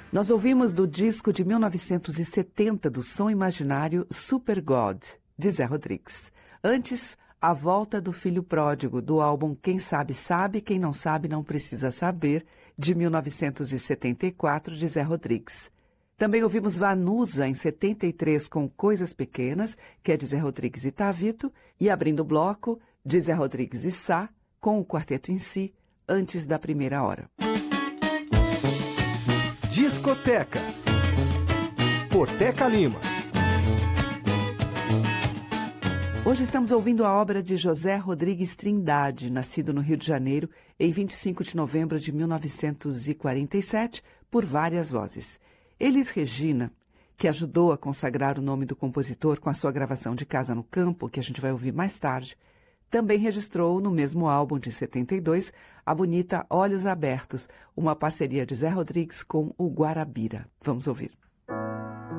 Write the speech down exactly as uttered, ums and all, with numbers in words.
Nós ouvimos do disco de mil novecentos e setenta do Som Imaginário Super God, de Zé Rodrigues. Antes, A Volta do Filho Pródigo, do álbum Quem Sabe Sabe, Quem Não Sabe Não Precisa Saber, de mil novecentos e setenta e quatro, de Zé Rodrigues. Também ouvimos Vanusa, em setenta e três, com Coisas Pequenas, que é de Zé Rodrigues e Tavito, e abrindo o bloco, de Zé Rodrigues e Sá, com o quarteto em si, Antes da Primeira Hora. Discoteca, por Teca Lima. Hoje estamos ouvindo a obra de José Rodrigues Trindade, nascido no Rio de Janeiro em vinte e cinco de novembro de mil novecentos e quarenta e sete, por várias vozes. Elis Regina, que ajudou a consagrar o nome do compositor com a sua gravação de Casa no Campo, que a gente vai ouvir mais tarde, também registrou no mesmo álbum de setenta e dois a bonita Olhos Abertos, uma parceria de Zé Rodrigues com o Guarabira. Vamos ouvir.